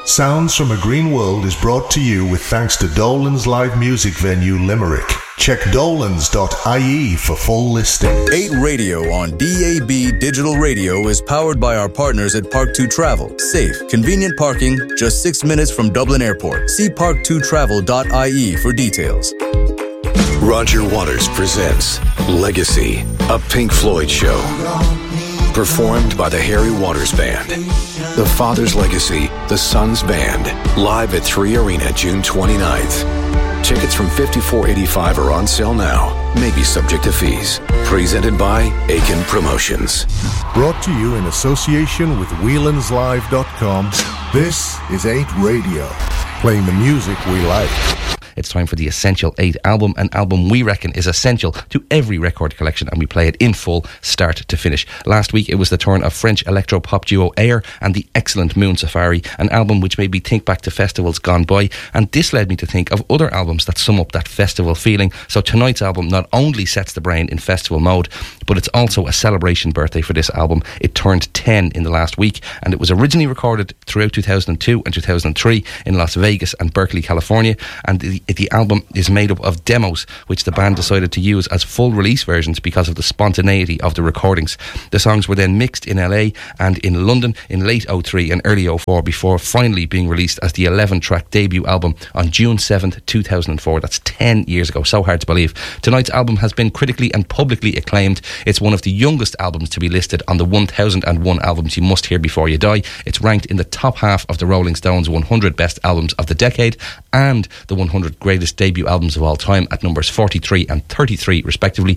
Sounds from a Green World is brought to you with thanks to Dolan's live music venue Limerick. Check dolans.ie for full listings. 8 Radio on DAB Digital Radio is powered by our partners at Park2 Travel. Safe, convenient parking, just 6 minutes from Dublin Airport. See park2travel.ie for details. Roger Waters presents Legacy, a Pink Floyd show. Performed by the Harry Waters Band. The Father's Legacy, the Son's Band. Live at 3 Arena, June 29th. Tickets from $54.85 are on sale now. May be subject to fees. Presented by Aiken Promotions. Brought to you in association with Whelan'sLive.com. This is 8 Radio. Playing the music we like. It's time for the Essential 8 album, an album we reckon is essential to every record collection, and we play it in full, start to finish. Last week it was the turn of French electro-pop duo Air and the excellent Moon Safari, an album which made me think back to festivals gone by, and this led me to think of other albums that sum up that festival feeling. So tonight's album not only sets the brain in festival mode, but it's also a celebration birthday for this album. It turned 10 in the last week, and it was originally recorded throughout 2002 and 2003 in Las Vegas and Berkeley, California, and the album is made up of demos which the band decided to use as full release versions because of the spontaneity of the recordings. The songs were then mixed in LA and in London in late 03 and early 04 before finally being released as the 11-track debut album on June 7th 2004. That's 10 years ago, so hard to believe. Tonight's album has been critically and publicly acclaimed. It's one of the youngest albums to be listed on the 1001 albums you must hear before you die. It's ranked in the top half of the Rolling Stones 100 best albums of the decade and the 100 greatest debut albums of all time at numbers 43 and 33 respectively.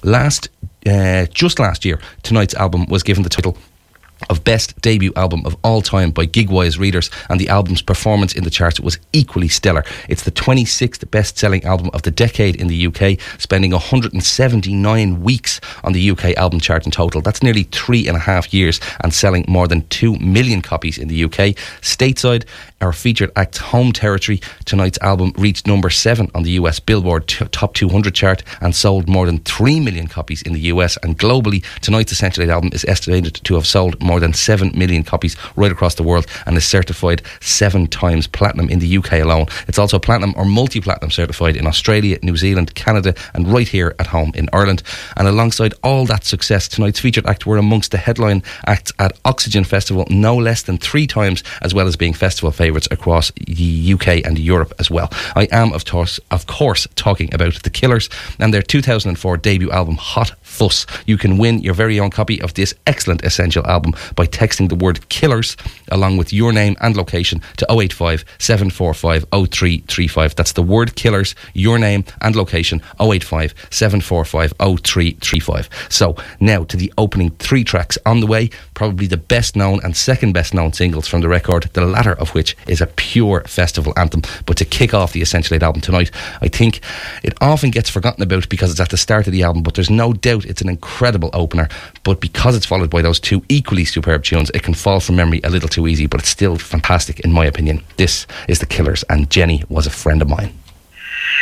Just last year, tonight's album was given the title of Best Debut Album of All Time by Gigwise readers, and the album's performance in the charts was equally stellar. It's the 26th best-selling album of the decade in the UK, spending 179 weeks on the UK album chart in total. That's nearly 3.5 years, and selling more than 2 million copies in the UK. Stateside, our featured act's home territory, tonight's album reached number 7 on the US Billboard Top 200 chart and sold more than 3 million copies in the US, and globally, tonight's Essential 8 album is estimated to have sold more than 7 million copies right across the world and is certified 7 times platinum in the UK alone. It's also platinum or multi-platinum certified in Australia, New Zealand, Canada and right here at home in Ireland. And alongside all that success, tonight's featured act were amongst the headline acts at Oxygen Festival no less than 3 times, as well as being festival favourites across the UK and Europe as well. I am of course talking about The Killers and their 2004 debut album Hot Fuss. You can win your very own copy of this excellent Essential album by texting the word Killers along with your name and location to 085 745 0335. That's the word Killers, your name and location, 085 745 0335. So now to the opening 3 tracks on the way, probably the best known and second best known singles from the record, the latter of which is a pure festival anthem. But to kick off the Essential 8 album tonight, I think it often gets forgotten about because it's at the start of the album, but there's no doubt it's an incredible opener. But because it's followed by those 2 equally superb tunes, it can fall from memory a little too easy, but it's still fantastic in my opinion. This is The Killers and Jenny Was a Friend of Mine.